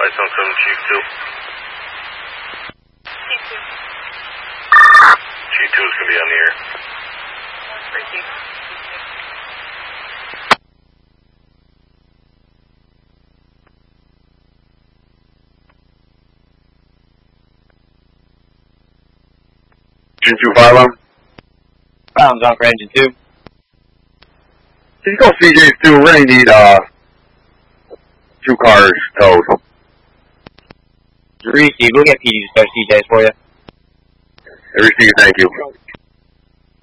Lights on 7, Chief 2. Chief 2 is going to be on the air. Engine 2 fire alarm. Firearms on for engine 2. Can you go CJ2? We really need 2 cars towed. Receive. We'll get PD to start CJs for you. Receive, thank you.